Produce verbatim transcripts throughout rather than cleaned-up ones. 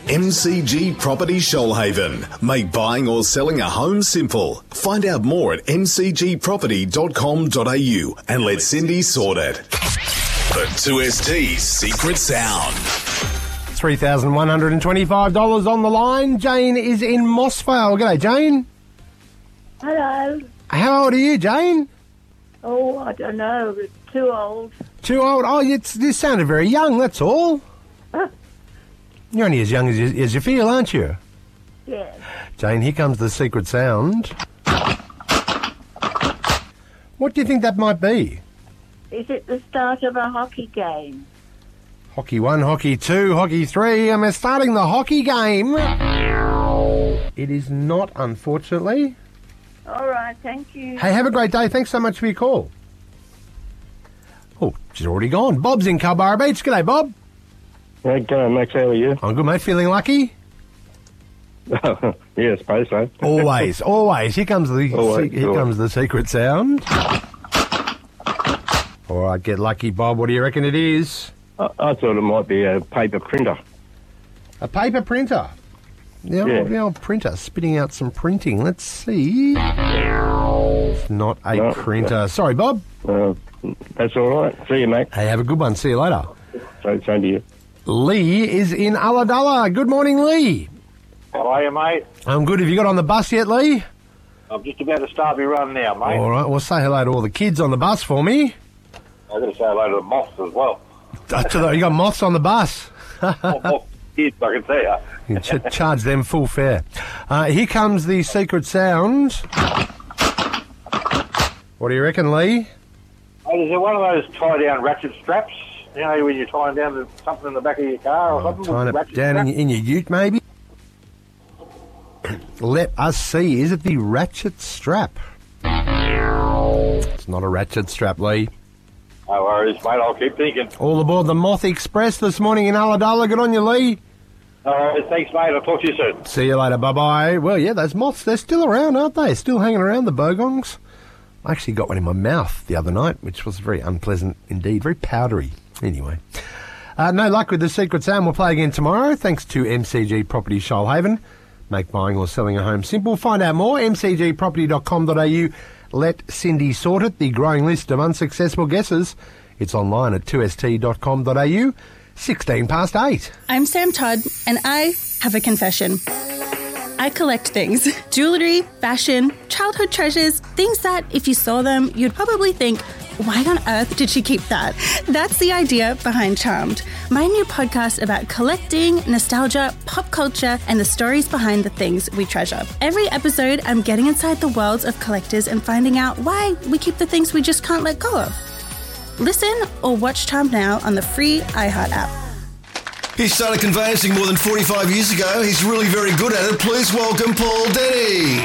M C G Property Shoalhaven. Make buying or selling a home simple. Find out more at m c g property dot com dot a u and let Cindy sort it. The two S T Secret Sound. three thousand one hundred twenty-five dollars on the line. Jane is in Mossvale. G'day, Jane. Hello. How old are you, Jane? Oh, I don't know. Too old. Too old? Oh, you, you sounded very young, that's all. Huh? You're only as young as you, as you feel, aren't you? Yes. Jane, here comes the secret sound. What do you think that might be? Is it the start of a hockey game? Hockey one, hockey two, hockey three, and we're starting the hockey game. It is not, unfortunately. All right, thank you. Hey, have a great day. Thanks so much for your call. Oh, she's already gone. Bob's in Culburra Beach. G'day, Bob. Hey, g'day, Max. How are you? I'm good, mate. Feeling lucky? Yeah, I suppose so. Always, always. Here comes the Always, se- here always. comes the secret sound. All right, get lucky, Bob. What do you reckon it is? I, I thought it might be a paper printer. A paper printer. The old, Yeah. the old printer spitting out some printing. Let's see. It's not a No, printer. Sorry, Bob. Uh, that's all right. See you, Max. Hey, have a good one. See you later. So, same to you. Lee is in Ulladulla. Good morning, Lee. How are you, mate? I'm good. Have you got on the bus yet, Lee? I'm just about to start my run now, mate. All right. Well, say hello to all the kids on the bus for me. I've got to say hello to the moths as well. Uh, to the- You got moths on the bus. Oh, moths, kids, I can tell you. You ch- charge them full fare. Uh, here comes the secret sound. What do you reckon, Lee? Hey, is there one of those tie-down ratchet straps? You know, when you're tying down to something in the back of your car or something? Tying with it ratchet down in strap? your, in your ute, maybe? Let us see. Is it the ratchet strap? It's not a ratchet strap, Lee. No worries, mate. I'll keep thinking. All aboard the Moth Express this morning in Ulladulla. Good on you, Lee. All right, thanks, mate. I'll talk to you soon. See you later. Bye-bye. Well, yeah, those moths, they're still around, aren't they? Still hanging around, the bogongs. I actually got one in my mouth the other night, which was very unpleasant indeed. Very powdery. Anyway. Uh, no luck with the secret sound. We'll play again tomorrow, thanks to M C G Property Shoalhaven. Make buying or selling a home simple. Find out more, m c g property dot com dot a u. Let Cindy sort it. The growing list of unsuccessful guesses. It's online at two s t dot com dot a u. sixteen past eight. I'm Sam Todd, and I have a confession. I collect things. Jewellery, fashion, childhood treasures, things that, if you saw them, you'd probably think, why on earth did she keep that? That's the idea behind Charmed, my new podcast about collecting, nostalgia, pop culture, and the stories behind the things we treasure. Every episode, I'm getting inside the worlds of collectors and finding out why we keep the things we just can't let go of. Listen or watch Charmed now on the free iHeart app. He started conveyancing more than forty-five years ago. He's really very good at it. Please welcome Paul Denny.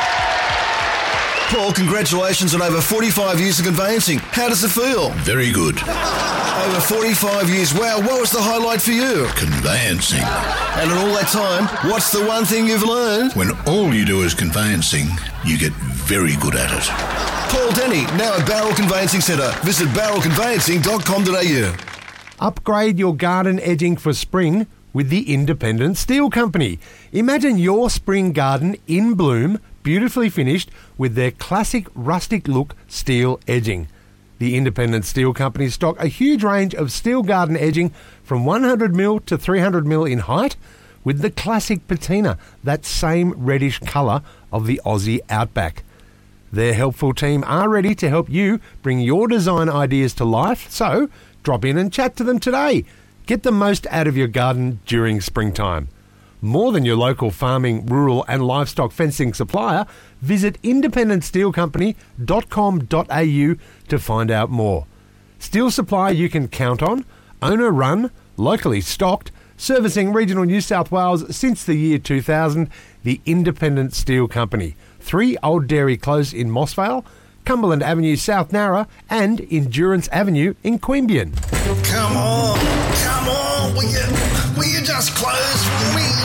Paul, congratulations on over forty-five years of conveyancing. How does it feel? Very good. Over forty-five years. Wow, what was the highlight for you? Conveyancing. And in all that time, what's the one thing you've learned? When all you do is conveyancing, you get very good at it. Paul Denny, now at Barrel Conveyancing Centre. Visit barrel conveyancing dot com dot a u. Upgrade your garden edging for spring with the Independent Steel Company. Imagine your spring garden in bloom, beautifully finished with their classic rustic look steel edging. The Independent Steel Company stock a huge range of steel garden edging from one hundred mil to three hundred mil in height with the classic patina, that same reddish colour of the Aussie outback. Their helpful team are ready to help you bring your design ideas to life, so drop in and chat to them today. Get the most out of your garden during springtime. More than your local farming, rural and livestock fencing supplier, visit independent steel company dot com dot a u to find out more. Steel supply you can count on, owner run, locally stocked, servicing regional New South Wales since the year two thousand, the Independent Steel Company. three Old Dairy Close in Mossvale, Cumberland Avenue South Narra and Endurance Avenue in Queanbeyan. Come on, come on, will you, will you just close for me?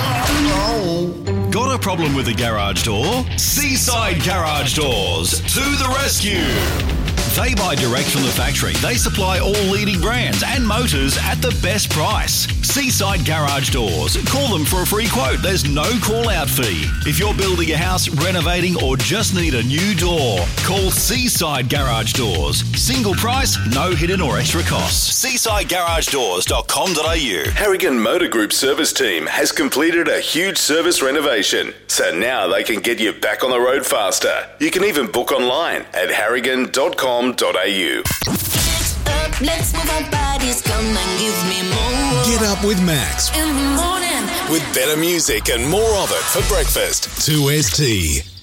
Oh. Got a problem with a garage door? Seaside Garage Doors, to the rescue. They buy direct from the factory. They supply all leading brands and motors at the best price. Seaside Garage Doors. Call them for a free quote. There's no call-out fee. If you're building a house, renovating, or just need a new door, call Seaside Garage Doors. Single price, no hidden or extra costs. seaside garage doors dot com dot a u. Harrigan Motor Group service team has completed a huge service renovation, so now they can get you back on the road faster. You can even book online at harrigan dot com dot a u. Up, let's move our bodies, come and give me more. Get up with Max In the morning. with better music and more of it for breakfast. two S T.